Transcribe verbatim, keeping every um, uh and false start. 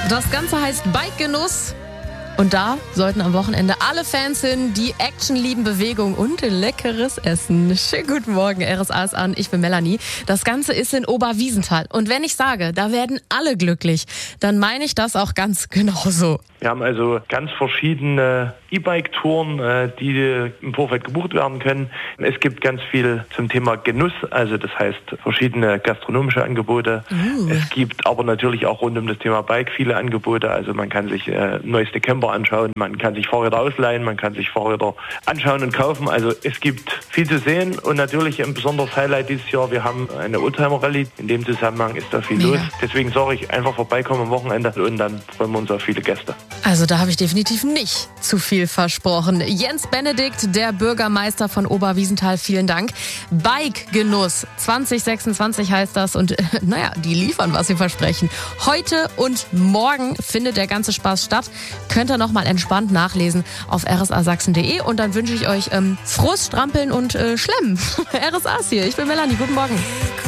Das Ganze heißt Bike-Genuss. Und da sollten am Wochenende alle Fans hin, die Action lieben, Bewegung und leckeres Essen. Schönen guten Morgen, R S A ist an, ich bin Melanie. Das Ganze ist in Oberwiesenthal. Und wenn ich sage, da werden alle glücklich, dann meine ich das auch ganz genauso. Wir haben also ganz verschiedene E-Bike-Touren, die im Vorfeld gebucht werden können. Es gibt ganz viel zum Thema Genuss, also das heißt verschiedene gastronomische Angebote. Uh. Es gibt aber natürlich auch rund um das Thema Bike viele Angebote. Also man kann sich äh, neueste Camper anschauen, man kann sich Fahrräder ausleihen, man kann sich Fahrräder anschauen und kaufen. Also es gibt viel zu sehen und natürlich ein besonderes Highlight dieses Jahr, wir haben eine Oldtimer-Rallye. In dem Zusammenhang ist da viel Mega. los. Deswegen sage ich, einfach vorbeikommen am Wochenende und dann freuen wir uns auf viele Gäste. Also da habe ich definitiv nicht zu viel versprochen. Jens Benedikt, der Bürgermeister von Oberwiesenthal, vielen Dank. Bike-Genuss zwanzig sechsundzwanzig heißt das und äh, naja, die liefern, was sie versprechen. Heute und morgen findet der ganze Spaß statt. Könnt ihr nochmal entspannt nachlesen auf r s a sachsen punkt d e und dann wünsche ich euch ähm, frohes Strampeln und äh, Schlemmen. R S A ist hier, ich bin Melanie, guten Morgen.